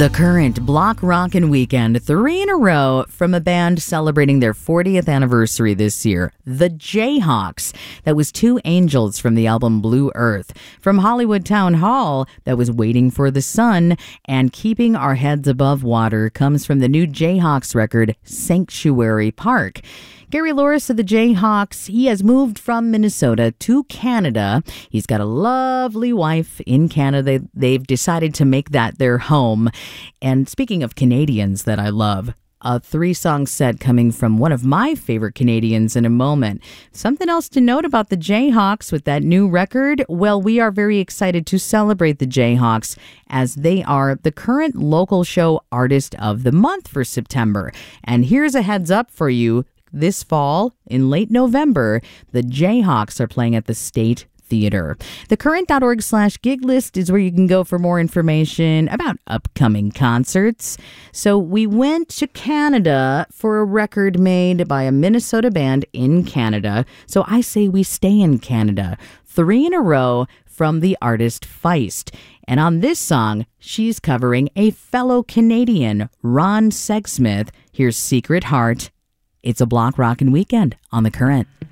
The Current Block Rockin' Weekend, 3 in a row from a band celebrating their 40th anniversary this year, the Jayhawks. That was Two Angels from the album Blue Earth. From Hollywood Town Hall, that was Waiting for the Sun. And Keeping Our Heads Above Water comes from the new Jayhawks record, Sanctuary Park. Gary Louris of the Jayhawks, he has moved from Minnesota to Canada. He's got a lovely wife in Canada. They've decided to make that their home. And speaking of Canadians that I love, a 3-song set coming from one of my favorite Canadians in a moment. Something else to note about the Jayhawks with that new record? Well, we are very excited to celebrate the Jayhawks as they are the current local show Artist of the Month for September. And here's a heads up for you. This fall, in late November, the Jayhawks are playing at the State Theater. Thecurrent.org/gig list is where you can go for more information about upcoming concerts. So we went to Canada for a record made by a Minnesota band in Canada. So I say we stay in Canada. 3 in a row from the artist Feist. And on this song, she's covering a fellow Canadian, Ron Sexsmith. Here's Secret Heart. It's a Block Rockin' Weekend on The Current.